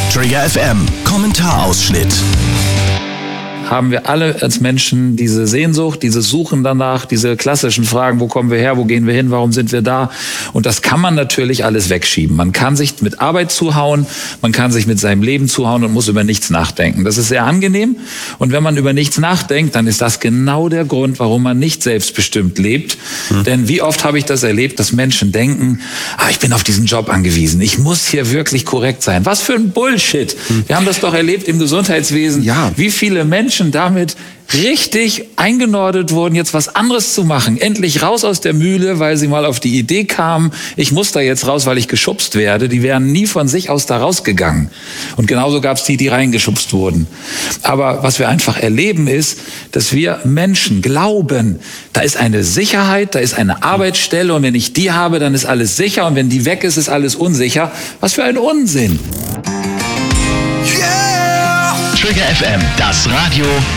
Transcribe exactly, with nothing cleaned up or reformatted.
Trigger F M, Kommentarausschnitt. Haben wir alle als Menschen diese Sehnsucht, dieses Suchen danach, diese klassischen Fragen, wo kommen wir her, wo gehen wir hin, warum sind wir da? Und das kann man natürlich alles wegschieben. Man kann sich mit Arbeit zuhauen, man kann sich mit seinem Leben zuhauen und muss über nichts nachdenken. Das ist sehr angenehm. Und wenn man über nichts nachdenkt, dann ist das genau der Grund, warum man nicht selbstbestimmt lebt. Hm. Denn wie oft habe ich das erlebt, dass Menschen denken, ah, ich bin auf diesen Job angewiesen, ich muss hier wirklich korrekt sein. Was für ein Bullshit. Hm. Wir haben das doch erlebt im Gesundheitswesen, ja. Wie viele Menschen damit richtig eingenordet wurden, jetzt was anderes zu machen. Endlich raus aus der Mühle, weil sie mal auf die Idee kamen, ich muss da jetzt raus, weil ich geschubst werde. Die wären nie von sich aus da rausgegangen. Und genauso gab es die, die reingeschubst wurden. Aber was wir einfach erleben ist, dass wir Menschen glauben, da ist eine Sicherheit, da ist eine Arbeitsstelle und wenn ich die habe, dann ist alles sicher und wenn die weg ist, ist alles unsicher. Was für ein Unsinn! Trigger F M, das Radio